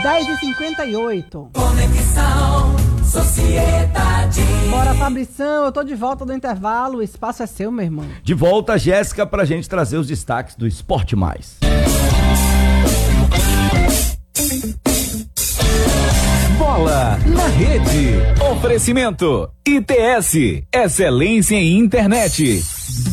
10h58. Conexão Sociedade. Bora, Fabrição, eu tô de volta do intervalo, o espaço é seu, meu irmão. De volta, Jéssica, pra gente trazer os destaques do Esporte Mais. Bola na rede. Oferecimento ITS, excelência em internet.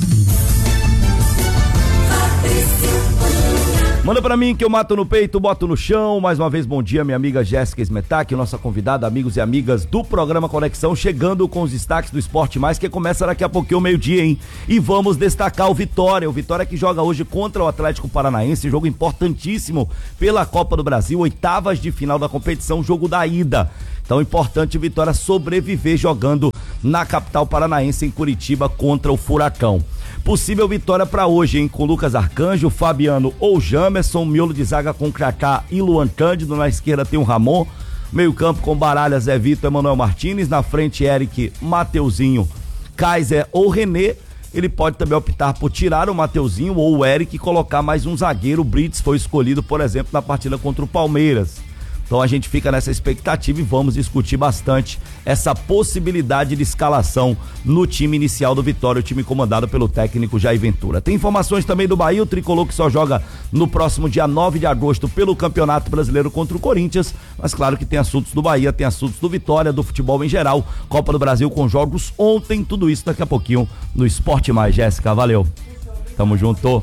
Manda pra mim que eu mato no peito, boto no chão. Mais uma vez, bom dia, minha amiga Jéssica Smetak, nossa convidada, amigos e amigas do programa Conexão, chegando com os destaques do Esporte Mais, que começa daqui a pouquinho, meio-dia, hein? E vamos destacar o Vitória que joga hoje contra o Atlético Paranaense, jogo importantíssimo pela Copa do Brasil, oitavas de final da competição, jogo da ida. Então, importante o Vitória sobreviver jogando na capital paranaense, em Curitiba, contra o Furacão. Possível vitória para hoje, hein? Com Lucas Arcanjo, Fabiano ou Jamerson, miolo de zaga com Cracá e Luan Cândido, na esquerda tem o Ramon, meio campo com Baralha, Zé Vitor, Emanuel Martins, na frente Eric, Mateuzinho, Kaiser ou René. Ele pode também optar por tirar o Mateuzinho ou o Eric e colocar mais um zagueiro. O Brits foi escolhido, por exemplo, na partida contra o Palmeiras. Então a gente fica nessa expectativa e vamos discutir bastante essa possibilidade de escalação no time inicial do Vitória, o time comandado pelo técnico Jair Ventura. Tem informações também do Bahia, o tricolor que só joga no próximo dia 9 de agosto pelo Campeonato Brasileiro contra o Corinthians, mas claro que tem assuntos do Bahia, tem assuntos do Vitória, do futebol em geral, Copa do Brasil com jogos ontem, tudo isso daqui a pouquinho no Esporte Mais. Jéssica, valeu. Tamo junto.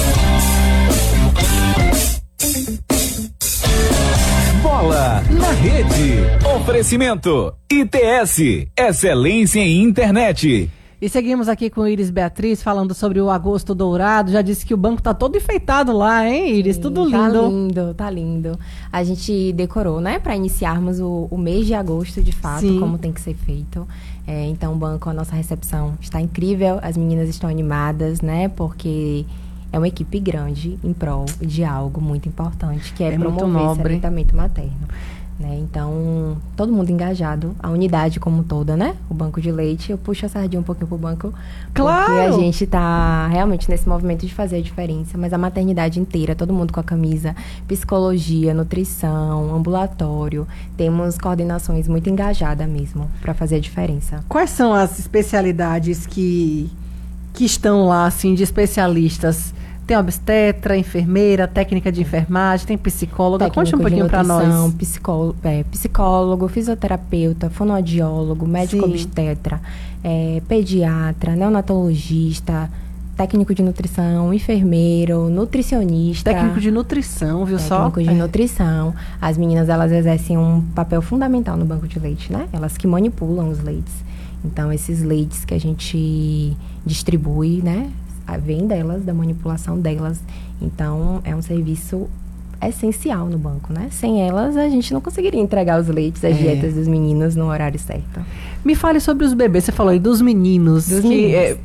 Bola na rede. Oferecimento ITS, excelência em internet. E seguimos aqui com Iris Beatriz falando sobre o Agosto Dourado. Já disse que o banco tá todo enfeitado lá, hein, Iris? Sim, tudo lindo. Tá lindo. A gente decorou, né, para iniciarmos o mês de agosto, de fato, sim, como tem que ser feito. Então o banco, a nossa recepção está incrível, as meninas estão animadas, né, porque é uma equipe grande em prol de algo muito importante, que é promover esse aleitamento materno. Né? Então, todo mundo engajado, a unidade como toda, né? O banco de leite, eu puxo a sardinha um pouquinho pro banco, claro, porque a gente tá realmente nesse movimento de fazer a diferença, mas a maternidade inteira, todo mundo com a camisa, psicologia, nutrição, ambulatório, temos coordenações muito engajadas mesmo, para fazer a diferença. Quais são as especialidades que estão lá, assim, de especialistas? Tem obstetra, enfermeira, técnica de enfermagem, tem psicóloga. Conte um pouquinho para nós. Psicólogo, fisioterapeuta, fonoaudiólogo, médico obstetra, pediatra, neonatologista, técnico de nutrição, enfermeiro, nutricionista. Técnico de nutrição, viu só? Técnico de nutrição. As meninas, elas exercem um papel fundamental no banco de leite, né? Elas que manipulam os leites. Então, esses leites que a gente distribui, né? Vem delas, da manipulação delas. Então, é um serviço essencial no banco, né? Sem elas, a gente não conseguiria entregar os leites, as dietas dos meninos no horário certo. Me fale sobre os bebês. Você falou aí dos meninos. Meninos.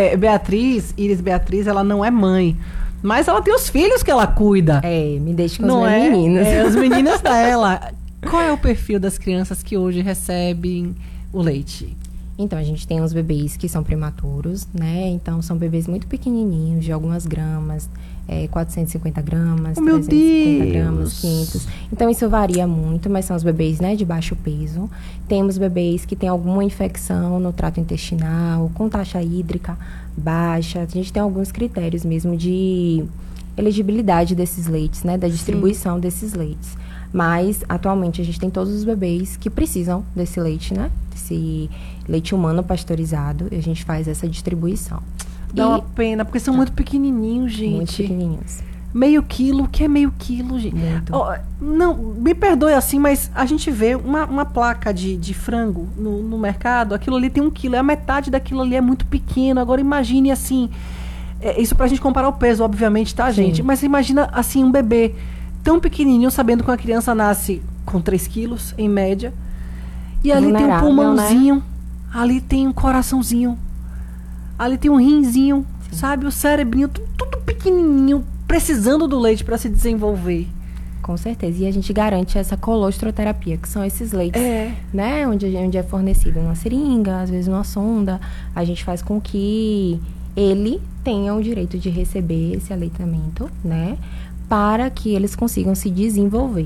Iris Beatriz, ela não é mãe, mas ela tem os filhos que ela cuida. Me deixa com os meus meninos. Os meninos dela. Qual é o perfil das crianças que hoje recebem o leite? Então, a gente tem uns bebês que são prematuros, né? Então, são bebês muito pequenininhos, de algumas gramas, 450 gramas, 350 gramas, 500. Então, isso varia muito, mas são os bebês, né, de baixo peso. Temos bebês que têm alguma infecção no trato intestinal, com taxa hídrica baixa. A gente tem alguns critérios mesmo de elegibilidade desses leites, né? Da distribuição Sim. desses leites. Mas, atualmente, a gente tem todos os bebês que precisam desse leite, né? Desse leite humano pasteurizado. E a gente faz essa distribuição. Dá uma pena, porque são muito pequenininhos, gente. Muito pequenininhos. Meio quilo, o que é meio quilo, gente? Muito. Não, me perdoe assim, mas a gente vê uma placa de frango no mercado, aquilo ali tem 1 quilo, a metade daquilo ali é muito pequeno. Agora, imagine assim, isso pra gente comparar o peso, obviamente, tá, gente? Sim. Mas imagina, assim, um bebê tão pequenininho, sabendo que uma criança nasce com 3 quilos, em média. E ali tem um pulmãozinho, né? Ali tem um coraçãozinho, ali tem um rinzinho, sabe? O cérebrinho, tudo pequenininho, precisando do leite para se desenvolver. Com certeza. E a gente garante essa colostroterapia, que são esses leites, né? Onde é fornecido numa seringa, às vezes numa sonda. A gente faz com que ele tenha o direito de receber esse aleitamento, né? Para que eles consigam se desenvolver.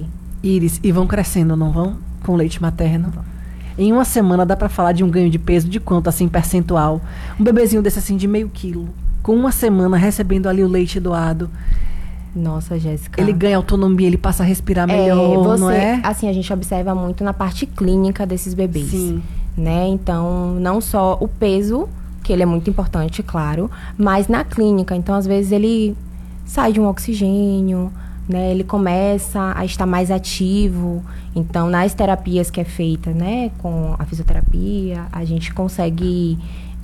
Iris, e vão crescendo, não vão? Com leite materno? Em uma semana dá pra falar de um ganho de peso de quanto, assim, percentual? Um bebezinho desse, assim, de meio quilo, com uma semana recebendo ali o leite doado. Nossa, Jéssica. Ele ganha autonomia, ele passa a respirar melhor, não é? Assim, a gente observa muito na parte clínica desses bebês. Sim. Né? Então, não só o peso, que ele é muito importante, claro, mas na clínica. Então, às vezes, ele sai de um oxigênio, né? Ele começa a estar mais ativo. Então, nas terapias que é feita, né, com a fisioterapia, a gente consegue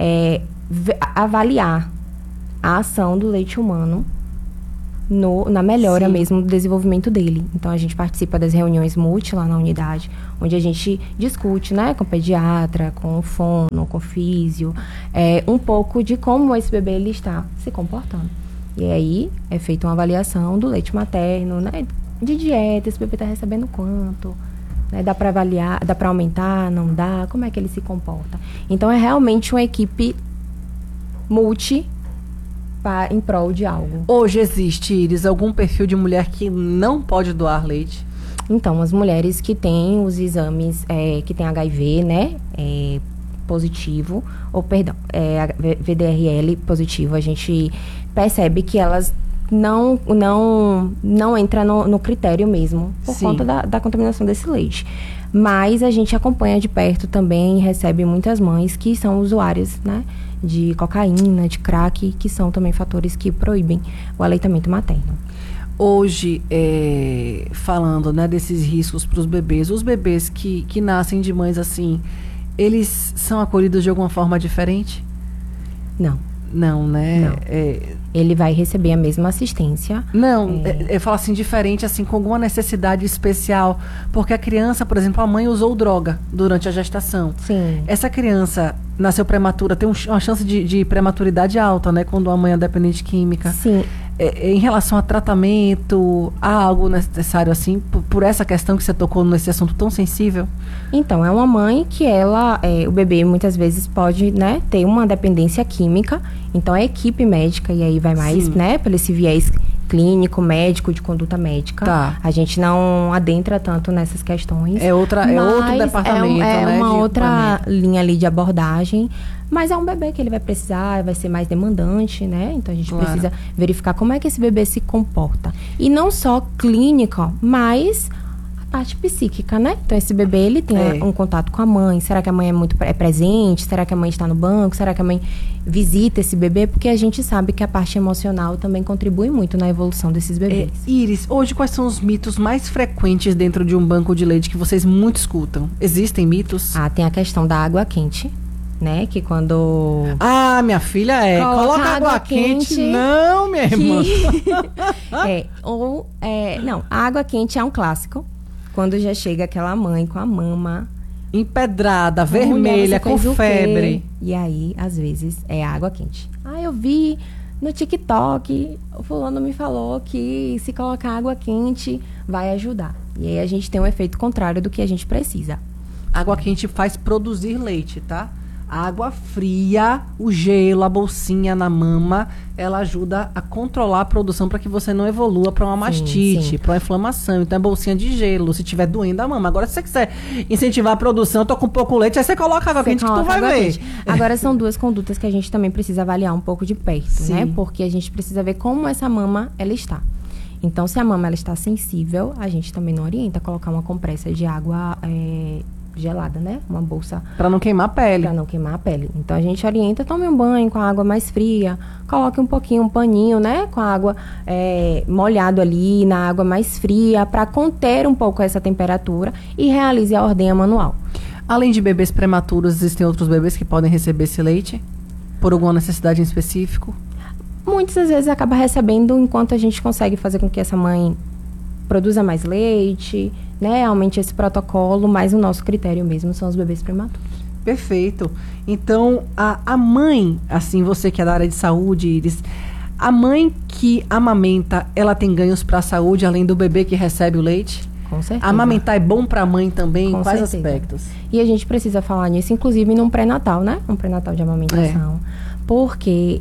avaliar a ação do leite humano na melhora mesmo do desenvolvimento dele. Então, a gente participa das reuniões multi lá na unidade, onde a gente discute, né, com o pediatra, com o fono, com o físio, um pouco de como esse bebê ele está se comportando. E aí, é feita uma avaliação do leite materno, né, de dieta, esse bebê está recebendo quanto, né, dá para avaliar, dá para aumentar, não dá, como é que ele se comporta. Então, é realmente uma equipe multi em prol de algo. Hoje existe, Iris, algum perfil de mulher que não pode doar leite? Então, as mulheres que têm os exames, que têm HIV, né, positivo, ou perdão, VDRL positivo, a gente percebe que elas não entram no critério mesmo, por conta da contaminação desse leite. Mas a gente acompanha de perto também, recebe muitas mães que são usuárias, né, de cocaína, de crack, que são também fatores que proíbem o aleitamento materno. Hoje, falando, né, desses riscos para os bebês que nascem de mães assim, eles são acolhidos de alguma forma diferente? Não. Não, né? Não. Ele vai receber a mesma assistência. Não, eu falo assim, diferente, assim, com alguma necessidade especial. Porque a criança, por exemplo, a mãe usou droga durante a gestação. Sim. Essa criança nasceu prematura, tem uma chance de prematuridade alta, né? Quando a mãe é dependente química. Sim. Em relação a tratamento, há algo necessário, assim, por essa questão que você tocou nesse assunto tão sensível? Então, é uma mãe que o bebê muitas vezes pode, né, ter uma dependência química. Então, a equipe médica, e aí vai mais, né, pelo esse viés clínico, médico, de conduta médica. Tá. A gente não adentra tanto nessas questões. É outro departamento, né? É uma outra acompanhamento. linha ali de abordagem. Mas é um bebê que ele vai precisar, vai ser mais demandante, né? Então, a gente precisa verificar como é que esse bebê se comporta. E não só clínica, mas a parte psíquica, né? Então, esse bebê, ele tem um contato com a mãe. Será que a mãe é presente? Será que a mãe está no banco? Será que a mãe visita esse bebê? Porque a gente sabe que a parte emocional também contribui muito na evolução desses bebês. Iris, hoje quais são os mitos mais frequentes dentro de um banco de leite que vocês muito escutam? Existem mitos? Tem a questão da água quente, né? Que quando... minha filha, coloca água quente. Não, minha irmã. Não, a água quente é um clássico. Quando já chega aquela mãe com a mama empedrada, vermelha, com febre. E aí, às vezes, é água quente. Eu vi no TikTok, o fulano me falou que se colocar água quente vai ajudar. E aí a gente tem um efeito contrário do que a gente precisa. Água quente faz produzir leite, tá? A água fria, o gelo, a bolsinha na mama, ela ajuda a controlar a produção para que você não evolua para uma mastite, para uma inflamação. Então é bolsinha de gelo, se tiver doendo a mama. Agora, se você quiser incentivar a produção, eu tô com pouco leite, aí você coloca água quente que tu vai ver. Quente. Agora, são duas condutas que a gente também precisa avaliar um pouco de perto, né? Porque a gente precisa ver como essa mama, ela está. Então, se a mama, ela está sensível, a gente também não orienta a colocar uma compressa de água gelada, né? Uma bolsa... Pra não queimar a pele. Pra não queimar a pele. Então, a gente orienta, tome um banho com a água mais fria, coloque um paninho, né? Com a água molhado ali, na água mais fria, para conter um pouco essa temperatura e realize a ordenha manual. Além de bebês prematuros, existem outros bebês que podem receber esse leite? Por alguma necessidade em específico? Muitas vezes acaba recebendo enquanto a gente consegue fazer com que essa mãe produza mais leite, né, aumente esse protocolo, mas o nosso critério mesmo são os bebês prematuros. Perfeito. Então, a mãe, assim, você que é da área de saúde, Iris, a mãe que amamenta, ela tem ganhos para a saúde, além do bebê que recebe o leite? Com certeza. Amamentar é bom para a mãe também? Com Quais certeza. aspectos? E a gente precisa falar nisso, inclusive num pré-natal, né? Um pré-natal de amamentação. Porque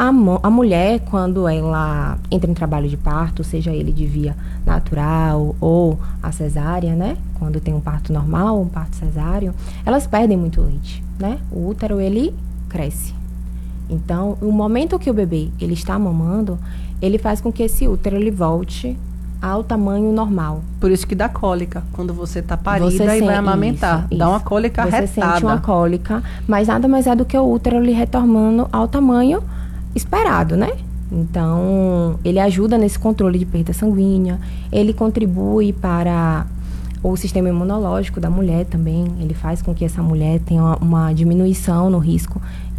a mulher, quando ela entra em trabalho de parto, seja ele de via natural ou a cesárea, né? Quando tem um parto normal ou um parto cesáreo, elas perdem muito leite, né? O útero, ele cresce. Então, o momento que o bebê ele está mamando, ele faz com que esse útero ele volte ao tamanho normal. Por isso que dá cólica. Quando você está parida Você e vai sente- amamentar. isso, Dá uma isso. cólica Você retada. sente uma cólica, mas nada mais é do que o útero ele retornando ao tamanho esperado, né? Então, ele ajuda nesse controle de perda sanguínea, ele contribui para o sistema imunológico da mulher também, ele faz com que essa mulher tenha uma diminuição no risco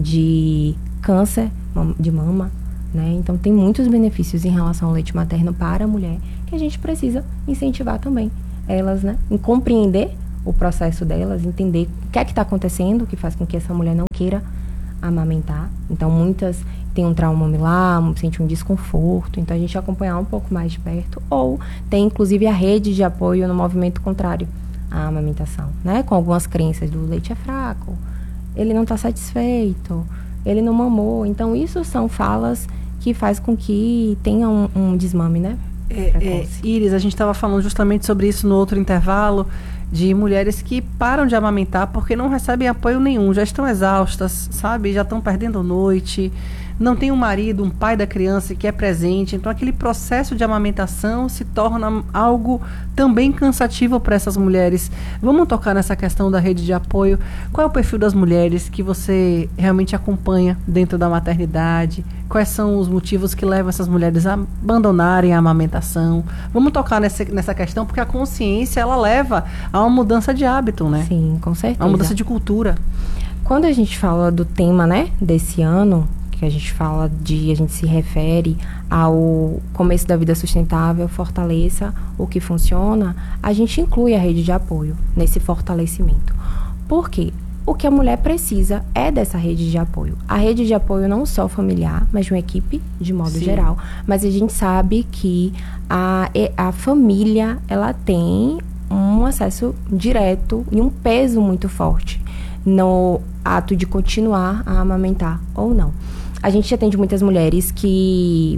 de câncer de mama, né? Então, tem muitos benefícios em relação ao leite materno para a mulher, que a gente precisa incentivar também elas, né? Em compreender o processo delas, entender o que é que está acontecendo, que faz com que essa mulher não queira amamentar. Então, muitas têm um trauma mamilar, sentem um desconforto. Então, a gente acompanhar um pouco mais de perto. Ou tem, inclusive, a rede de apoio no movimento contrário à amamentação, né? Com algumas crenças do leite é fraco, ele não está satisfeito, ele não mamou. Então, isso são falas que faz com que tenha um desmame, né? Iris, a gente estava falando justamente sobre isso no outro intervalo, de mulheres que param de amamentar porque não recebem apoio nenhum, já estão exaustas, sabe? Já estão perdendo noite, não tem um marido, um pai da criança que é presente. Então, aquele processo de amamentação se torna algo também cansativo para essas mulheres. Vamos tocar nessa questão da rede de apoio. Qual é o perfil das mulheres que você realmente acompanha dentro da maternidade? Quais são os motivos que levam essas mulheres a abandonarem a amamentação? Vamos tocar nessa questão, porque a consciência, ela leva a uma mudança de hábito, né? Sim, com certeza. A uma mudança de cultura. Quando a gente fala do tema, né, desse ano, que a gente se refere ao começo da vida sustentável, fortaleça o que funciona, a gente inclui a rede de apoio nesse fortalecimento. Por quê? O que a mulher precisa é dessa rede de apoio. A rede de apoio não só familiar, mas de uma equipe de modo geral. Mas a gente sabe que a família, ela tem um acesso direto e um peso muito forte no ato de continuar a amamentar ou não. A gente atende muitas mulheres que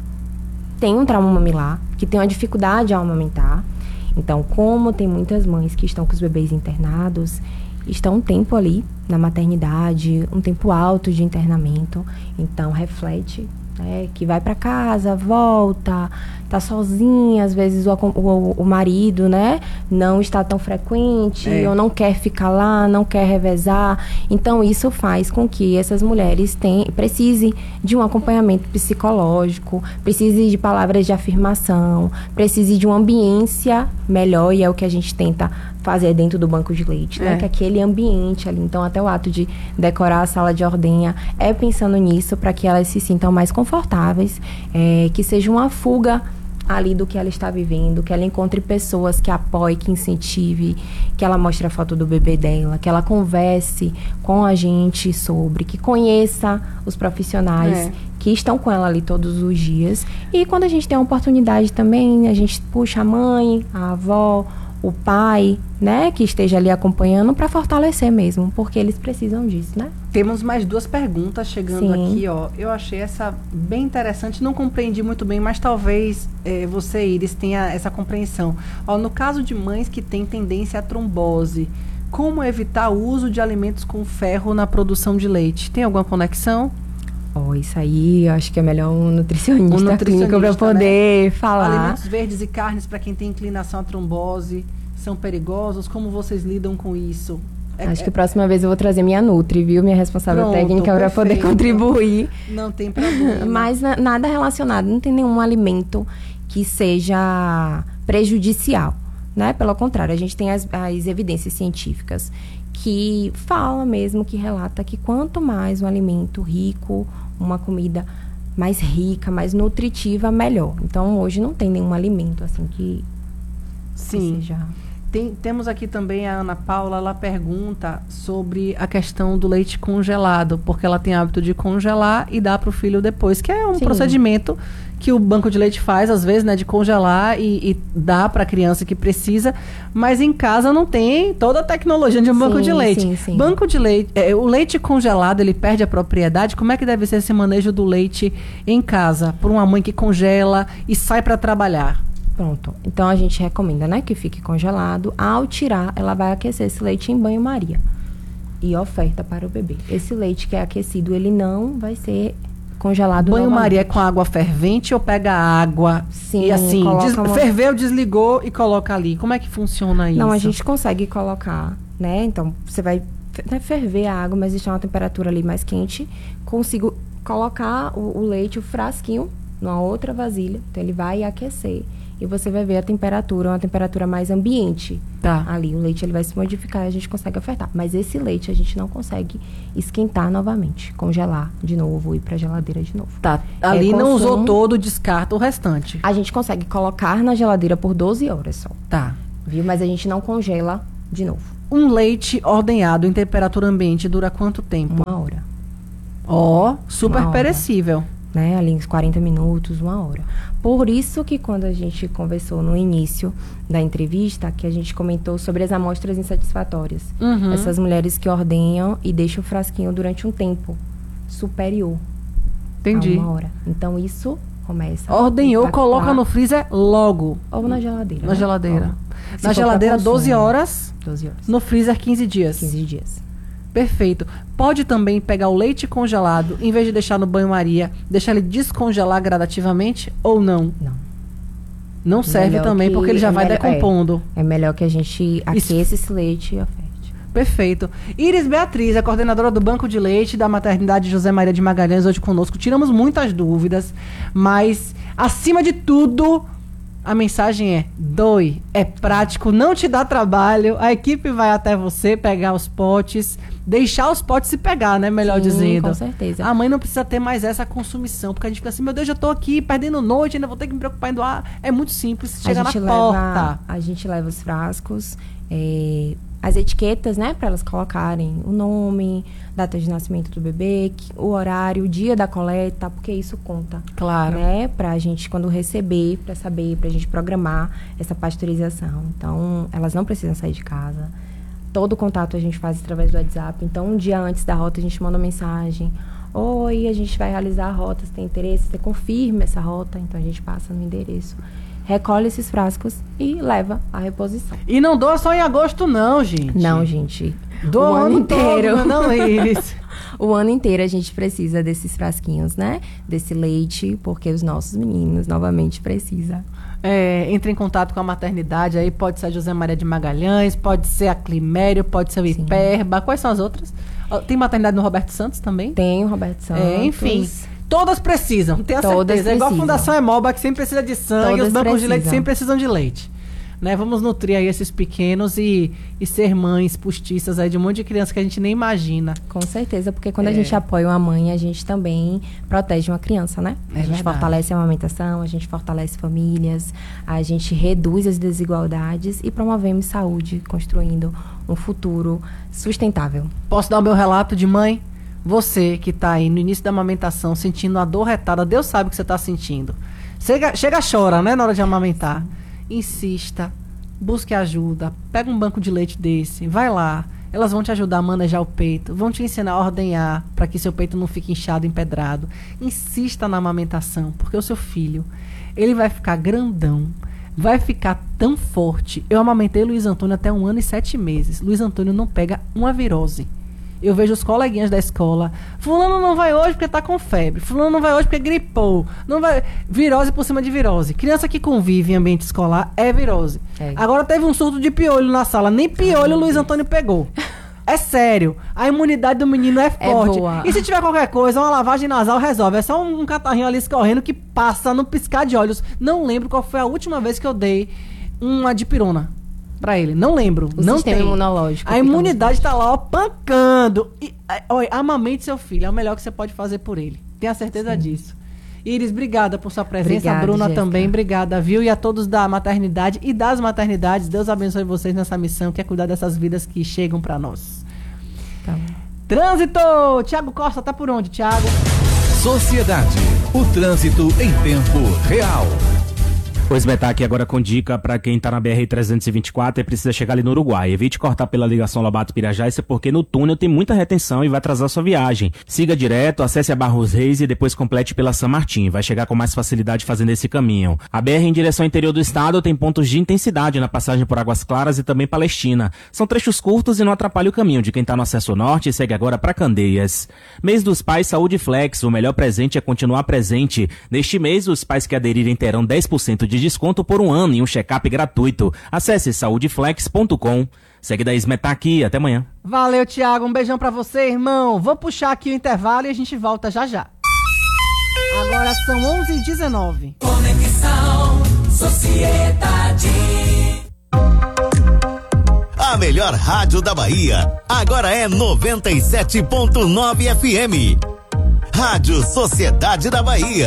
têm um trauma mamilar, que têm uma dificuldade ao amamentar. Então, como tem muitas mães que estão com os bebês internados, estão um tempo ali na maternidade, um tempo alto de internamento, então reflete, né, que vai para casa, volta, tá sozinha, às vezes o marido, né, não está tão frequente, ou não quer ficar lá, não quer revezar. Então, isso faz com que essas mulheres precisem de um acompanhamento psicológico, precisem de palavras de afirmação, precisem de uma ambiência melhor, e é o que a gente tenta fazer dentro do banco de leite, né? Que aquele ambiente ali, então até o ato de decorar a sala de ordenha é pensando nisso, para que elas se sintam mais confortáveis, que seja uma fuga ali do que ela está vivendo, que ela encontre pessoas que apoiem, que incentive, que ela mostre a foto do bebê dela, que ela converse com a gente sobre, que conheça os profissionais que estão com ela ali todos os dias. E quando a gente tem a oportunidade também, a gente puxa a mãe, a avó, o pai, né, que esteja ali acompanhando, para fortalecer mesmo, porque eles precisam disso, né? Temos mais 2 perguntas chegando aqui, ó. Eu achei essa bem interessante, não compreendi muito bem, mas talvez você, Iris, tenha essa compreensão. Ó, no caso de mães que têm tendência à trombose, como evitar o uso de alimentos com ferro na produção de leite? Tem alguma conexão? Isso aí, eu acho que é melhor um nutricionista clínico para poder falar. Alimentos verdes e carnes para quem tem inclinação à trombose são perigosos? Como vocês lidam com isso? Acho que a próxima vez eu vou trazer minha Nutri, viu? Minha responsável técnica, para poder contribuir. Não tem problema. Mas nada relacionado, não tem nenhum alimento que seja prejudicial, né? Pelo contrário, a gente tem as evidências científicas que fala mesmo, que relata que quanto mais um alimento rico, uma comida mais rica, mais nutritiva, melhor. Então, hoje não tem nenhum alimento assim que seja... Temos aqui também a Ana Paula, ela pergunta sobre a questão do leite congelado, porque ela tem hábito de congelar e dar para o filho depois, que é um procedimento que o banco de leite faz, às vezes, né, de congelar e dá para a criança que precisa, mas em casa não tem toda a tecnologia de um banco de leite. Sim. Banco de leite, o leite congelado, ele perde a propriedade? Como é que deve ser esse manejo do leite em casa, por uma mãe que congela e sai para trabalhar? Pronto. Então a gente recomenda, né, que fique congelado. Ao tirar, ela vai aquecer esse leite em banho-maria e oferta para o bebê. Esse leite que é aquecido, ele não vai ser congelado novamente. Banho-maria é com água fervente ou pega água? Sim, e assim, coloca ferveu, desligou e coloca ali. Como é que funciona isso? Não, a gente consegue colocar, né? Então, você vai ferver a água, mas deixar uma temperatura ali mais quente. Consigo colocar o leite, o frasquinho, numa outra vasilha. Então, ele vai aquecer. E você vai ver a temperatura, uma temperatura mais ambiente. Tá. Ali, o leite ele vai se modificar e a gente consegue ofertar. Mas esse leite a gente não consegue esquentar novamente, congelar de novo, ir pra geladeira de novo. Tá. Ali não usou todo, descarta o restante. A gente consegue colocar na geladeira por 12 horas só. Tá. Viu? Mas a gente não congela de novo. Um leite ordenhado em temperatura ambiente dura quanto tempo? 1 hora. Ó, super Uma hora. perecível. Né? Ali uns 40 minutos, 1 hora. Por isso que quando a gente conversou no início da entrevista, que a gente comentou sobre as amostras insatisfatórias. Uhum. Essas mulheres que ordenham e deixam o frasquinho durante um tempo superior Entendi. a 1 hora. Então, isso começa... Ordenhou, a impactar. coloca no freezer logo. Ou na geladeira. Na né? geladeira. Ó, se Na for geladeira, pra consumo, 12 horas. 12 horas. No freezer, 15 dias. 15 dias. Perfeito. Pode também pegar o leite congelado, em vez de deixar no banho-maria, deixar ele descongelar gradativamente ou não? Não. Não serve Melhor também, que- porque ele já é vai melhor- decompondo. É melhor que a gente aqueça esse leite e oferte. Perfeito. Iris Beatriz, a coordenadora do Banco de Leite da Maternidade José Maria de Magalhães, hoje conosco. Tiramos muitas dúvidas, mas, acima de tudo, a mensagem é: doe, é prático, não te dá trabalho, a equipe vai até você pegar os potes, deixar os potes se pegar, né? Melhor Sim, dizendo. com certeza. A mãe não precisa ter mais essa consumição, porque a gente fica assim: meu Deus, já tô aqui perdendo noite, ainda vou ter que me preocupar em doar. É muito simples, chega na porta. A gente leva os frascos, as etiquetas, né, para elas colocarem o nome, data de nascimento do bebê, o horário, o dia da coleta, porque isso conta. Claro. Né, pra gente, quando receber, pra saber, pra gente programar essa pasteurização. Então, elas não precisam sair de casa. Todo o contato a gente faz através do WhatsApp. Então, um dia antes da rota, a gente manda uma mensagem. Oi, a gente vai realizar a rota, você tem interesse? Você confirma essa rota? Então, a gente passa no endereço. Recolhe esses frascos e leva a reposição. E não doa só em agosto, não, gente. Não, gente. Doa o ano inteiro. Todo, não, Iris. O ano inteiro a gente precisa desses frasquinhos, né? Desse leite, porque os nossos meninos, novamente, precisam. Entre em contato com a maternidade, aí pode ser a José Maria de Magalhães, pode ser a Climério, pode ser o Sim. Hiperba. Quais são as outras? Tem maternidade no Roberto Santos também? Tem o Roberto Santos. Enfim, todas precisam, tenha Todas certeza. É igual a precisam. Fundação Hemoba, que sempre precisa de sangue, Todas os bancos de leite precisam. sempre precisam de leite. Né? Vamos nutrir aí esses pequenos e ser mães postiças aí de um monte de criança que a gente nem imagina. Com certeza, porque quando a gente apoia uma mãe, a gente também protege uma criança, né? É A gente verdade. fortalece a amamentação, a gente fortalece famílias, a gente reduz as desigualdades e promovemos saúde, construindo um futuro sustentável. Posso dar o meu relato de mãe? Você que tá aí no início da amamentação, sentindo a dor retada, Deus sabe o que você tá sentindo. Chega, chora, né, na hora de amamentar. Insista, busque ajuda, pega um banco de leite desse, vai lá. Elas vão te ajudar a manejar o peito, vão te ensinar a ordenhar para que seu peito não fique inchado, empedrado. Insista na amamentação, porque o seu filho, ele vai ficar grandão, vai ficar tão forte. Eu amamentei Luiz Antônio até 1 ano e 7 meses. Luiz Antônio não pega uma virose. Eu vejo os coleguinhas da escola. Fulano não vai hoje porque tá com febre. Fulano não vai hoje porque gripou. Não vai. Virose por cima de virose. Criança que convive em ambiente escolar é virose. É. Agora teve um surto de piolho na sala. Nem piolho o Luiz Antônio pegou. É sério. A imunidade do menino é forte. boa. E se tiver qualquer coisa, uma lavagem nasal resolve. É só um catarrinho ali escorrendo que passa no piscar de olhos. Não lembro qual foi a última vez que eu dei uma dipirona pra ele. Não lembro. O não sistema tem. imunológico A fica imunidade tá lá, ó, pancando. E, olha, amamente seu filho. É o melhor que você pode fazer por ele. Tenha certeza disso. Iris, obrigada por sua presença. Obrigada, a Bruna Jéssica. também, obrigada, viu? E a todos da maternidade e das maternidades, Deus abençoe vocês nessa missão, que é cuidar dessas vidas que chegam pra nós. Tá. Trânsito! Tiago Costa, tá por onde, Tiago? Sociedade. O trânsito em tempo real. Pois vai estar aqui agora com dica para quem tá na BR-324 e precisa chegar ali no Uruguai. Evite cortar pela ligação Lobato-Pirajá, isso é porque no túnel tem muita retenção e vai atrasar sua viagem. Siga direto, acesse a Barros Reis e depois complete pela São Martim. Vai chegar com mais facilidade fazendo esse caminho. A BR em direção ao interior do estado tem pontos de intensidade na passagem por Águas Claras e também Palestina. São trechos curtos e não atrapalha o caminho de quem tá no acesso norte e segue agora para Candeias. Mês dos Pais Saúde Flex, o melhor presente é continuar presente. Neste mês, os pais que aderirem terão 10% de desconto por um ano e um check-up gratuito. Acesse saudeflex.com. Segue da Esmetá aqui, até amanhã. Valeu, Tiago, um beijão pra você, irmão. Vou puxar aqui o intervalo e a gente volta já já. Agora são 11h19. Conexão Sociedade. A melhor rádio da Bahia agora é 97.9 FM. Rádio Sociedade da Bahia.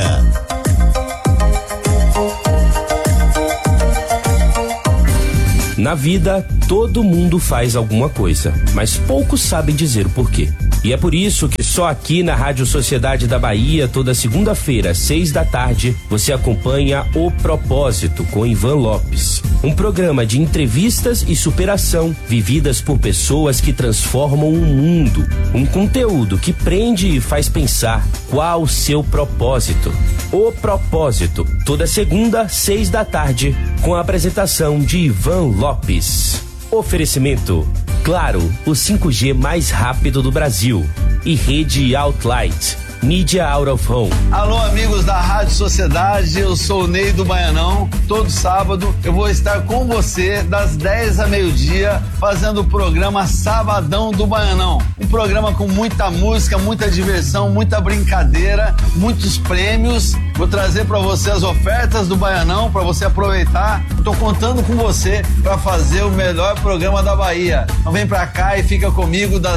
Na vida, todo mundo faz alguma coisa, mas poucos sabem dizer o porquê. E é por isso que só aqui na Rádio Sociedade da Bahia, toda segunda-feira, às 6h, você acompanha O Propósito com Ivan Lopes. Um programa de entrevistas e superação, vividas por pessoas que transformam o mundo. Um conteúdo que prende e faz pensar qual o seu propósito. O Propósito, toda segunda, 6h, com a apresentação de Ivan Lopes. Oferecimento: Claro, o 5G mais rápido do Brasil. E Rede Outlight, mídia out of home. Alô, amigos da Rádio Sociedade, eu sou o Ney do Baianão. Todo sábado eu vou estar com você das 10 a meio-dia fazendo o programa Sabadão do Baianão. Um programa com muita música, muita diversão, muita brincadeira, muitos prêmios. Vou trazer para você as ofertas do Baianão para você aproveitar. Tô contando com você para fazer o melhor programa da Bahia. Então vem pra cá e fica comigo das